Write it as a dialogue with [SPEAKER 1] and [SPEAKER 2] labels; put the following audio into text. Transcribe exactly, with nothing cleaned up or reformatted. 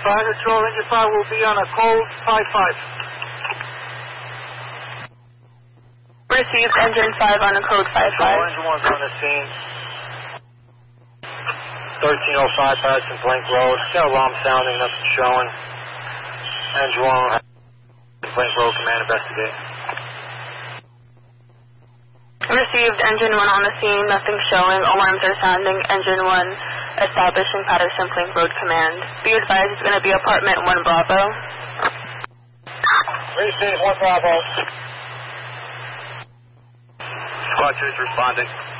[SPEAKER 1] Fire Patrol, Engine five will be on a code five five.
[SPEAKER 2] Received, Engine five on a code five five.
[SPEAKER 1] Engine one's on the scene. thirteen oh five Patterson Blank Road. Got alarm sounding, nothing showing. Engine one, Blank Road, command investigate.
[SPEAKER 2] Received, Engine one on the scene, nothing showing. Alarms are sounding. Engine one establishing Patterson Blank Road command. Be advised it's going to be apartment one Bravo.
[SPEAKER 1] Receive one Bravo.
[SPEAKER 3] Squad two is responding.